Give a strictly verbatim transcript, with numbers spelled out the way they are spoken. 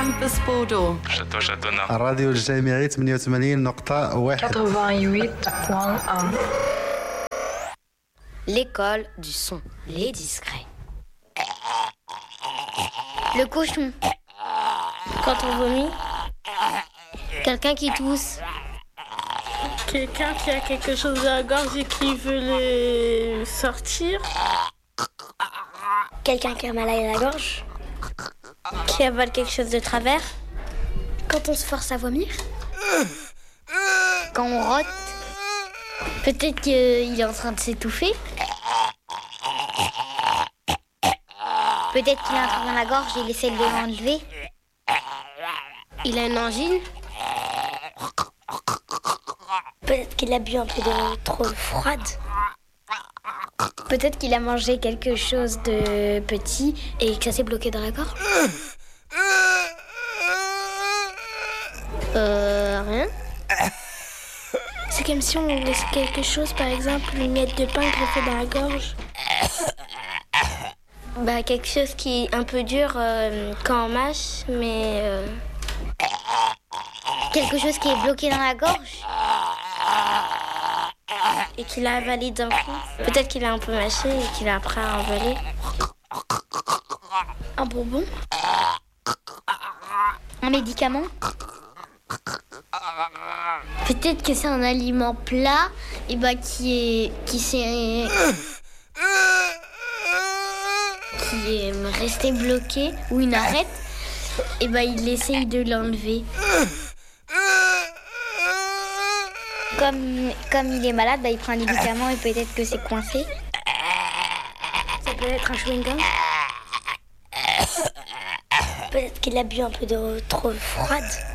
كامبس بودو شتو شتونا الراديو الجامعي ثمانية وثمانين نقطة واحد quatre-vingt-huit point un. L'école du son, les discrets. Le cochon. Quand on vomit. Quelqu'un qui tousse. Quelqu'un qui a quelque chose à la gorge et qui veut le sortir. Quelqu'un qui a mal à la gorge. Qui avale quelque chose de travers. Quand on se force à vomir. Quand on rote. Peut-être qu'il est en train de s'étouffer. Peut-être qu'il a un truc dans la gorge et il essaie de l'enlever. Il a une angine. Peut-être qu'il a bu un peu d'eau trop froide. Peut-être qu'il a mangé quelque chose de petit et que ça s'est bloqué dans la gorge. Euh, rien. C'est comme si on laissait quelque chose, par exemple une miette de pain greffée dans la gorge. Bah, quelque chose qui est un peu dur euh, quand on mâche, mais... Euh... Quelque chose qui est bloqué dans la gorge et qu'il a avalé d'un coup. Peut-être qu'il a un peu mâché et qu'il a après avalé. Un bonbon. Un médicament. Peut-être que c'est un aliment plat et bah qui est qui s'est qui est resté bloqué ou une arête et bah il essaye de l'enlever. Comme, comme il est malade, bah, il prend un médicament et peut-être que c'est coincé. Ça peut être un chewing-gum. Peut-être qu'il a bu un peu d'eau trop froide.